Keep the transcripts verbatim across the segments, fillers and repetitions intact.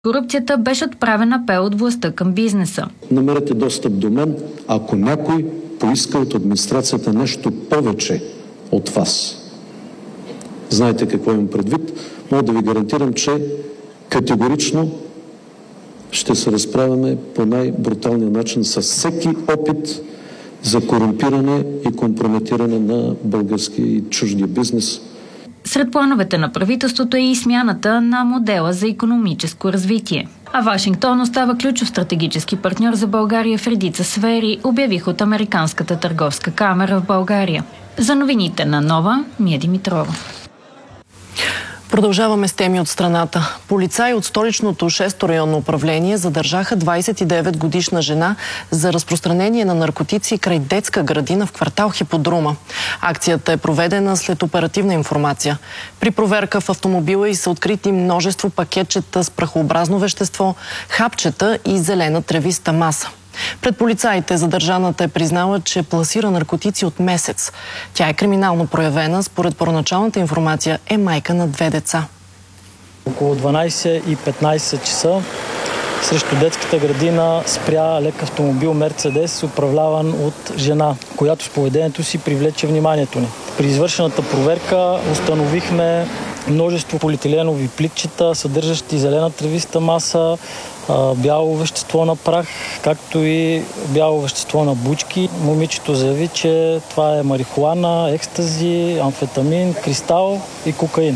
Корупцията беше отправен апел от властта към бизнеса. Намерете достъп до мен, ако някой поиска от администрацията нещо повече от вас. Знаете какво имам предвид? Мога да ви гарантирам, че категорично ще се разправяме по най-бруталния начин с всеки опит за корумпиране и компрометиране на български и чуждия бизнес. Сред плановете на правителството е и смяната на модела за икономическо развитие. А Вашингтон остава ключов стратегически партньор за България в редица сфери, обявих от Американската търговска камера в България. За новините на Нова, Мия Димитрова. Продължаваме с теми от страната. Полицаи от столичното шесто районно управление задържаха двадесет и девет годишна жена за разпространение на наркотици край детска градина в квартал Хиподрума. Акцията е проведена след оперативна информация. При проверка в автомобила й са открити множество пакетчета с прахообразно вещество, хапчета и зелена тревиста маса. Пред полицаите задържаната е признала, че пласира наркотици от месец. Тя е криминално проявена. Според първоначалната информация е майка на две деца. Около дванадесет и петнадесет часа срещу детската градина спря лек автомобил Мерцедес, управляван от жена, която с поведението си привлече вниманието ни. При извършената проверка установихме множество полиетиленови пликчета, съдържащи зелена тревиста маса, бяло вещество на прах, както и бяло вещество на бучки. Момичето заяви, че това е марихуана, екстази, амфетамин, кристал и кокаин.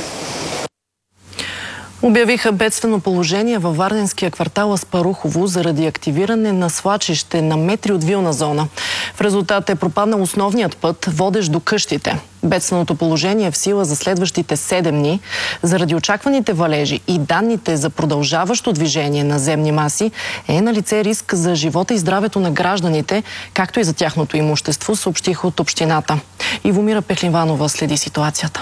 Обявиха бедствено положение във варненския квартал Аспарухово заради активиране на свлачище на метри от вилна зона. В резултат е пропаднал основният път, водещ до къщите. Бедственото положение е в сила за следващите седем дни. Заради очакваните валежи и данните за продължаващо движение на земни маси е налице риск за живота и здравето на гражданите, както и за тяхното имущество, съобщиха от общината. Ивомира Пехливанова следи ситуацията.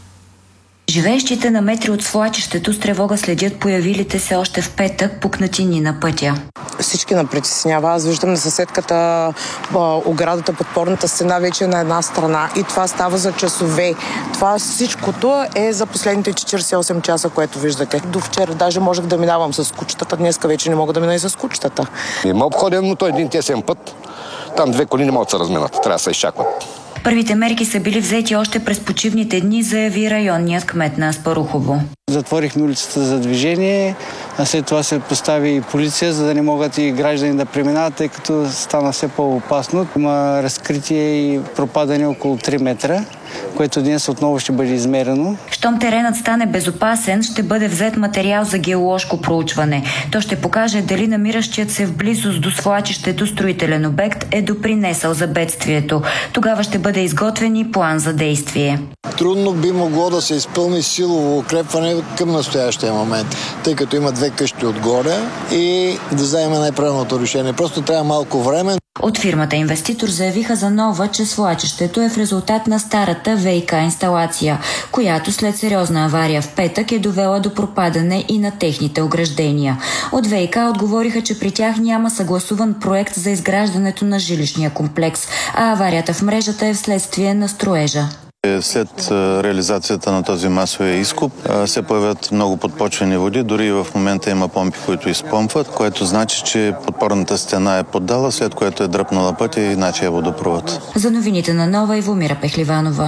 Живеещите на метри от свлачището с тревога следят появилите се още в петък пукнатини на пътя. Всички напритеснява. Аз виждам на съседката оградата, подпорната стена вече на една страна и това става за часове. Това всичкото е за последните четиридесет и осем часа, което виждате. До вчера даже можех да минавам с кучетата, днеска вече не мога да мина и с кучетата. Има обходен, но той е един тесен път. Там две коли не могат да се разминат, трябва да се изчакват. Първите мерки са били взети още през почивните дни, заяви районният кмет на Аспарухово. Затворихме улицата за движение, а след това се постави и полиция, за да не могат и граждани да преминават, тъй като стана все по-опасно. Има разкритие и пропадане около три метра, което днес отново ще бъде измерено. Щом теренът стане безопасен, ще бъде взет материал за геоложко проучване. То ще покаже дали намиращият се в близост до свлачището строителен обект е допринесъл за бедствието. Тогава ще бъде изготвен и план за действие. Трудно би могло да се изпълни силово укрепване към настоящия момент, тъй като има две къщи отгоре и да вземем най-правилното решение. Просто трябва малко време. От фирмата инвеститор заявиха за нова, че свлачището е в резултат на старата ВиК инсталация, която след сериозна авария в петък е довела до пропадане и на техните ограждения. От ВиК отговориха, че при тях няма съгласуван проект за изграждането на жилищния комплекс, а аварията в мрежата е вследствие на строежа. След реализацията на този масовия изкоп се появят много подпочвени води, дори и в момента има помпи, които изпомпват, което значи, че подпорната стена е поддала, след което е дръпнала пътя и иначе е водопровод. За новините на Нова, Ивомира Пехливанова.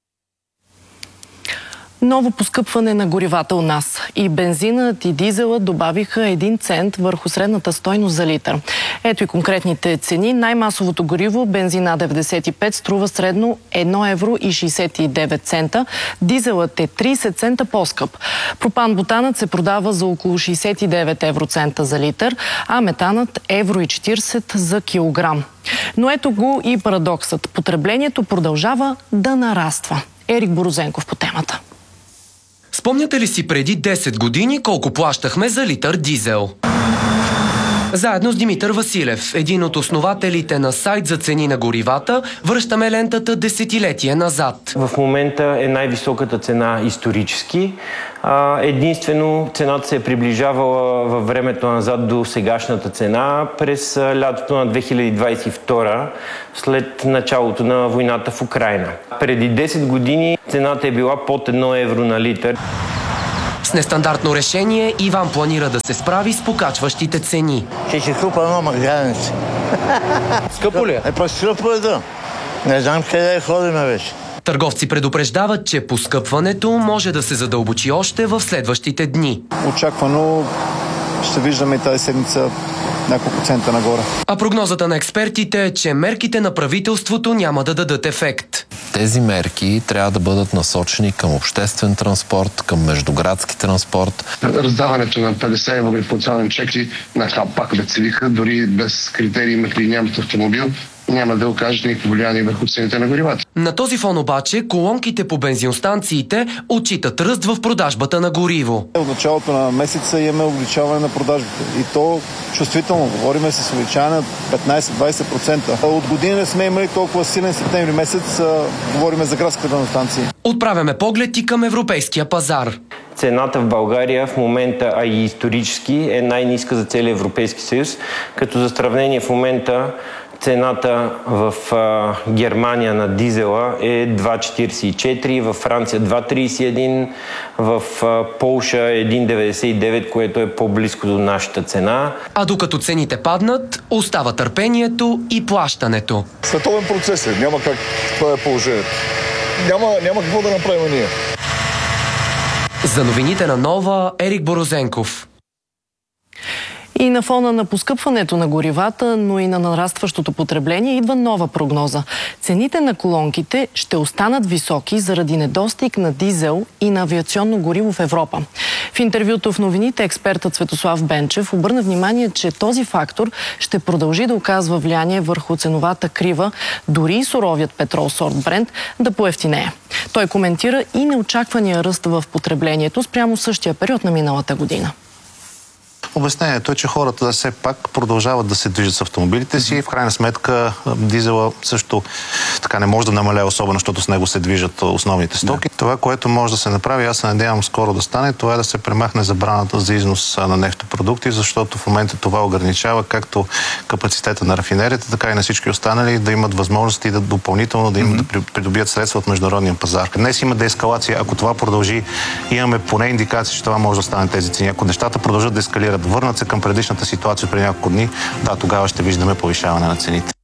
Ново поскъпване на горивата у нас. И бензинът, и дизелът добавиха един цент върху средната стойност за литър. Ето и конкретните цени. Най-масовото гориво, бензин А деветдесет и пет, струва средно едно евро и шейсет и девет цента. Дизелът е трийсет цента по-скъп. Пропан-бутанът се продава за около шейсет и девет евроцента за литър, а метанът евро и четирийсет за килограм. Но ето го и парадоксът. Потреблението продължава да нараства. Ерик Борозенков по темата. Спомняте ли си преди десет години колко плащахме за литър дизел? Заедно с Димитър Василев, един от основателите на сайт за цени на горивата, връщаме лентата десетилетие назад. В момента е най-високата цена исторически. Единствено цената се е приближавала във времето назад до сегашната цена през лятото на две хиляди двадесет и втора, след началото на войната в Украйна. Преди десет години цената е била под едно евро на литър. С нестандартно решение Иван планира да се справи с покачващите цени. Ще си купа едно магазинце. Скъпо ли е? Е, по-скъпо е да. Не знам къде ходиме вече. Търговци предупреждават, че поскъпването може да се задълбочи още в следващите дни. Очаквано ще виждаме и тази седмица няколко цента нагоре. А прогнозата на експертите е, че мерките на правителството няма да дадат ефект. Тези мерки трябва да бъдат насочени към обществен транспорт, към междуградски транспорт. Раздаването на петдесет евро инфлационен чек и на хапак бецелиха, дори без критерии имате ли нямате автомобил, няма да окаже никакво влияние върху цените на горивата. На този фон обаче колонките по бензиностанциите отчитат ръст в продажбата на гориво. От началото на месеца имаме увеличаване на продажбите. И то чувствително. Говориме с увеличаване на петнайсет до двайсет процента. От години не сме имали толкова силен септември месец. Говориме за градската на станции. Отправяме поглед и към европейския пазар. Цената в България в момента, а и исторически, е най-ниска за целия Европейски съюз, като за сравнение в момента цената в а, Германия на дизела е два четирийсет и четири, във Франция два трийсет и един, в а, Полша един деветдесет и девет, което е по-близко до нашата цена. А докато цените паднат, остава търпението и плащането. Световен процес е, няма как това е положението. Няма, няма какво да направим ние. За новините на Нова, Ерик Борозенков. И на фона на поскъпването на горивата, но и на нарастващото потребление, идва нова прогноза. Цените на колонките ще останат високи заради недостиг на дизел и на авиационно гориво в Европа. В интервюто в новините експертът Светослав Бенчев обърна внимание, че този фактор ще продължи да оказва влияние върху ценовата крива, дори и суровият петрол сорт Брент да поевтинее. Той коментира и неочаквания ръст в потреблението спрямо същия период на миналата година. Обяснението е, че хората все пак продължават да се движат с автомобилите си. В крайна сметка дизела също така не може да намаля особено, защото с него се движат основните стоки. Да. Това, което може да се направи, аз се надявам скоро да стане, това е да се премахне забраната за износ на нефтопродукти, защото в момента това ограничава както капацитета на рафинерията, така и на всички останали да имат възможности да допълнително да имат mm-hmm. да придобият средства от международния пазар. Днес има деескалация. Ако това продължи, имаме поне индикации, че това може да стане тези цени. Ако нещата продължат да ескалират, върнат се към предишната ситуация преди няколко дни, да, тогава ще виждаме повишаване на цените.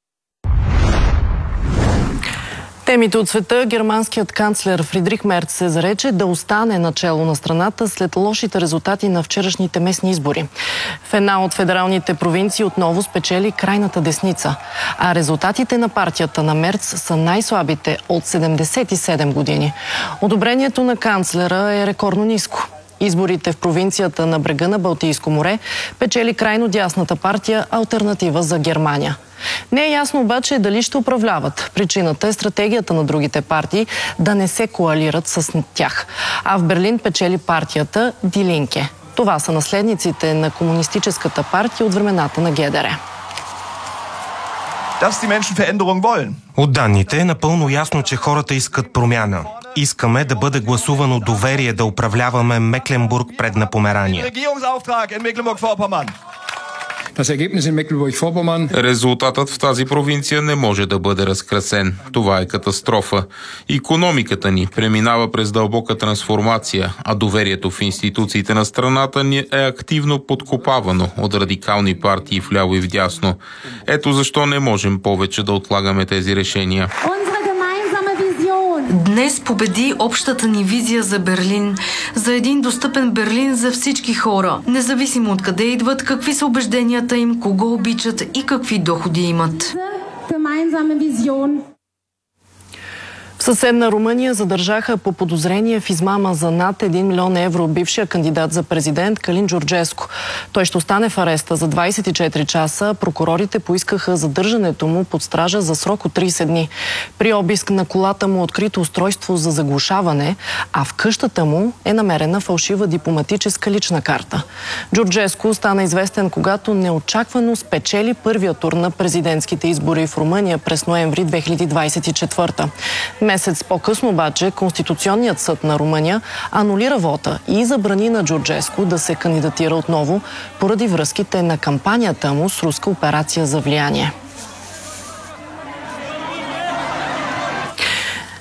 Темите от света. Германският канцлер Фридрих Мерц се зарече да остане начело на страната след лошите резултати на вчерашните местни избори. В една от федералните провинции отново спечели крайната десница, а резултатите на партията на Мерц са най-слабите от седемдесет и седем години. Одобрението на канцлера е рекордно ниско. Изборите в провинцията на брега на Балтийско море печели крайно дясната партия Алтернатива за Германия. Не е ясно обаче дали ще управляват. Причината е стратегията на другите партии да не се коалират с тях. А в Берлин печели партията Die Linke. Това са наследниците на комунистическата партия от времената на Ге Де Ер. От данните е напълно ясно, че хората искат промяна. Искаме да бъде гласувано доверие да управляваме Мекленбург предна Померания. Резултатът в тази провинция не може да бъде разкрасен. Това е катастрофа. Икономиката ни преминава през дълбока трансформация, а доверието в институциите на страната ни е активно подкопавано от радикални партии вляво и вдясно. Ето защо не можем повече да отлагаме тези решения. Днес победи общата ни визия за Берлин, за един достъпен Берлин за всички хора, независимо от къде идват, какви са убежденията им, кого обичат и какви доходи имат. В съседна Румъния задържаха по подозрение в измама за над един милион евро бившия кандидат за президент Калин Джорджеску. Той ще остане в ареста за двайсет и четири часа. Прокурорите поискаха задържането му под стража за срок от трийсет дни. При обиск на колата му е открито устройство за заглушаване, а в къщата му е намерена фалшива дипломатическа лична карта. Джорджеску стана известен, когато неочаквано спечели първия тур на президентските избори в Румъния през ноември две хиляди двайсет и четвърта. Месец по-късно обаче Конституционният съд на Румъния анулира вота и забрани на Джорджеску да се кандидатира отново поради връзките на кампанията му с руска операция за влияние.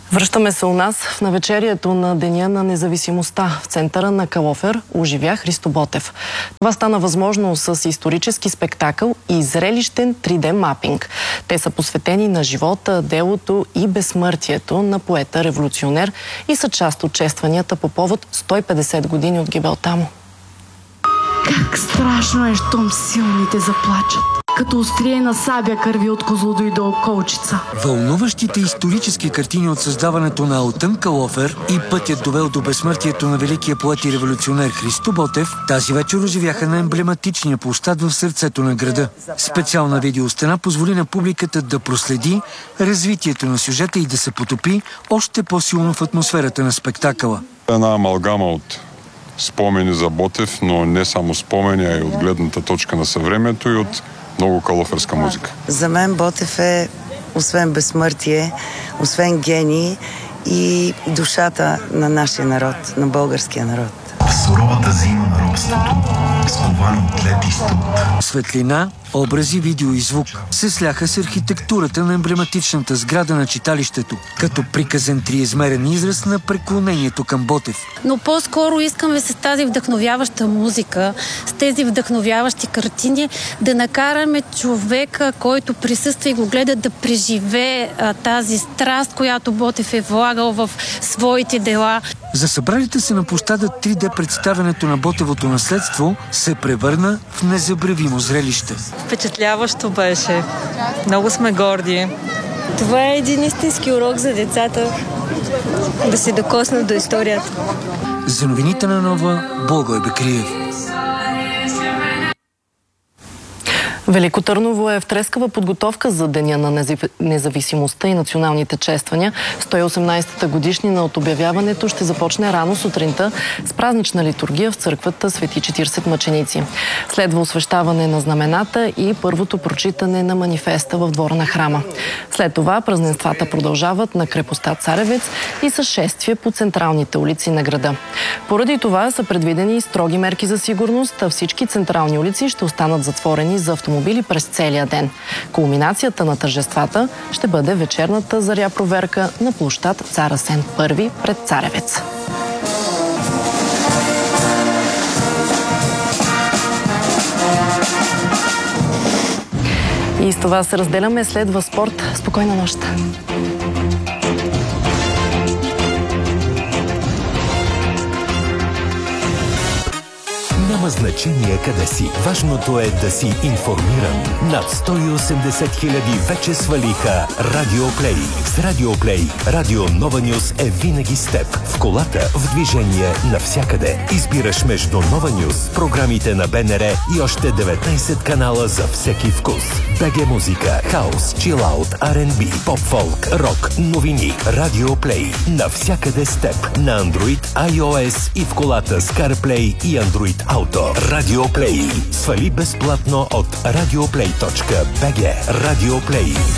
Връщаме се у нас в навечерието на Деня на независимостта в центъра на Калофер оживя Христо Ботев. Това стана възможно с исторически спектакъл и зрелищен три Д мапинг. Те са посветени на живота, делото и безсмъртието на поета-революционер и са част от честванията по повод сто и петдесет години от гибелта му. Как страшно е, щом силните заплачат. Като острие на сабя кърви от Козлодуй до Колчица. Вълнуващите исторически картини от създаването на Алтън Калофер и пътят довел до безсмъртието на великия поет и революционер Христо Ботев тази вечер оживяха на емблематичния площад в сърцето на града. Специална видеостена позволи на публиката да проследи развитието на сюжета и да се потопи още по-силно в атмосферата на спектакъла. Една амалгама от спомени за Ботев, но не само спомени, а и от гледната точка на съвремието и от много калоферска музика. За мен Ботев е, освен безсмъртие, освен гений и душата на нашия народ, на българския народ. В суровата зима на робството, скован от лед и студ. Светлина, образи, видео и звук се сляха с архитектурата на емблематичната сграда на читалището, като приказен триизмерен израз на преклонението към Ботев. Но по-скоро искаме с тази вдъхновяваща музика, с тези вдъхновяващи картини, да накараме човека, който присъства и го гледа, да преживее а, тази страст, която Ботев е влагал в своите дела. За събралите се на площада три Д представянето на Ботевото наследство се превърна в незабравимо зрелище. Впечатляващо беше. Много сме горди. Това е един истински урок за децата да се докоснат до историята. За новините на Нова, Благой Бекриев. Велико Търново е в трескава подготовка за Деня на независимостта и националните чествания. сто и осемнадесетата годишнина от обявяването ще започне рано сутринта с празнична литургия в църквата Свети четиридесет мъченици. Следва освещаване на знамената и първото прочитане на манифеста в двора на храма. След това празненствата продължават на крепостта Царевец и с шествие по централните улици на града. Поради това са предвидени строги мерки за сигурност, а всички централни улици ще останат затворени за автомобили през целия ден. Кулминацията на тържествата ще бъде вечерната заря проверка на площад Цар Асен първи пред Царевец. И с това се разделяме. Следва спорт. Спокойна нощ! Няма значение къде си. Важното е да си информиран. Над сто и осемдесет хиляди вече свалиха Радиоплей. С Радиоплей Радио Нова Нюс е винаги с теб. В колата, в движение, навсякъде. Избираш между Нова Нюс, програмите на БНР и още деветнадесет канала за всеки вкус. БГ музика, хаус, чилаут, Ар енд Би, поп-фолк, рок, новини. Радиоплей. Навсякъде с теб. На Android, iOS и в колата с CarPlay и Android Auto. Радиоплей. Свали безплатно от радиоплей точка би джи. Радиоплей.